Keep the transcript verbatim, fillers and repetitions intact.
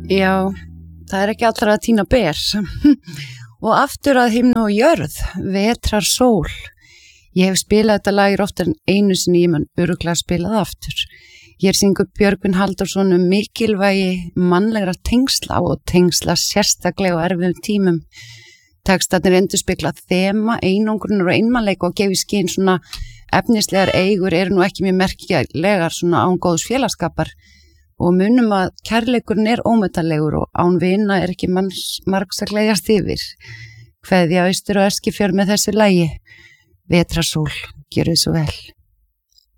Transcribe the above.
Já, það er ekki allra að tína ber. Og aftur að himnu og jörð, vetrar sól. Ég hef spilað þetta lagir oftar en einu sinni, ég mun örugglega spilað aftur. Hér syngur Björgvin Halldórsson um mikilvægi mannlegra tengsla og tengsla sérstaklega á erfiðum tímum. Textarnir endurspegla þema, einangrunar og einmanleika og gefi skyn svona efnislegar eigur eru nú ekki mjög merkilegar svona án góðs félagsskapar og munum að kærleikurinn er ómetanlegur og án vina er ekki manns margs að gleðjast yfir. Kveðja austur og Eskifjörð með þessu lagi. Vetrasól, gjörðu svo vel.